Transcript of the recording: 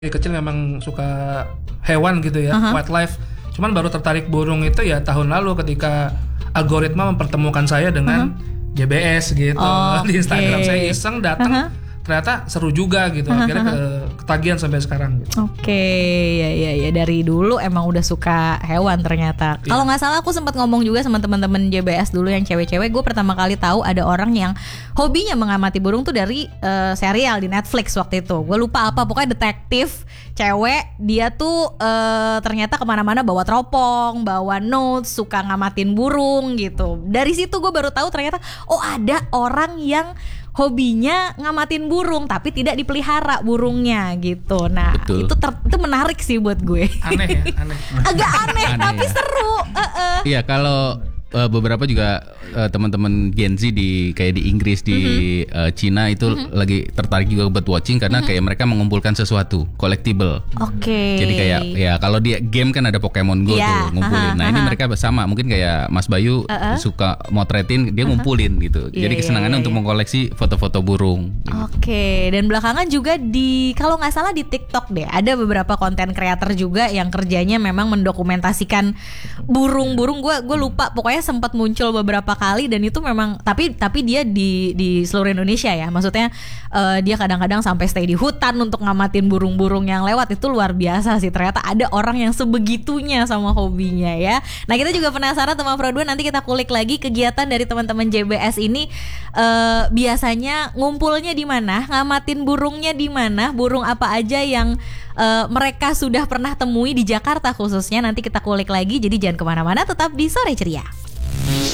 Dari kecil memang suka hewan gitu ya, wildlife. Cuman baru tertarik burung itu ya tahun lalu ketika algoritma mempertemukan saya dengan JBS gitu. Di Instagram saya iseng datang, ternyata seru juga gitu. Akhirnya ketagihan sampai sekarang gitu. Ya dari dulu emang udah suka hewan ternyata. Kalau nggak salah aku sempat ngomong juga sama teman-teman JBS dulu yang cewek-cewek. Gue pertama kali tahu ada orang yang hobinya mengamati burung tuh dari serial di Netflix waktu itu. Gue lupa apa, pokoknya detektif cewek. Dia tuh ternyata kemana-mana bawa teropong, bawa notes, suka ngamatin burung gitu. Dari situ gue baru tahu ternyata ada orang yang hobinya ngamatin burung tapi tidak dipelihara burungnya gitu. Nah, itu menarik sih buat gue. Aneh ya, aneh. Agak aneh tapi seru. Iya, kalau beberapa juga teman-teman Gen Z di Inggris, di Cina itu lagi tertarik juga buat watching karena kayak mereka mengumpulkan sesuatu collectible. Jadi kayak ya kalau di game kan ada Pokemon Go tuh ngumpulin. Nah, ini mereka sama, mungkin kayak Mas Bayu suka motretin, dia ngumpulin gitu. Jadi kesenangannya untuk mengkoleksi foto-foto burung. Dan belakangan juga kalau nggak salah di TikTok deh ada beberapa konten creator juga yang kerjanya memang mendokumentasikan burung-burung. Gue lupa, pokoknya sempat muncul beberapa kali dan itu memang tapi dia di seluruh Indonesia ya. Maksudnya dia kadang-kadang sampai stay di hutan untuk ngamatin burung-burung yang lewat. Itu luar biasa sih, ternyata ada orang yang sebegitunya sama hobinya ya. Nah, kita juga penasaran teman Pro2, nanti kita kulik lagi kegiatan dari teman-teman JBS ini biasanya ngumpulnya di mana, ngamatin burungnya di mana, burung apa aja yang mereka sudah pernah temui di Jakarta khususnya. Nanti kita kulik lagi, jadi jangan kemana-mana, tetap di Sore Ceria.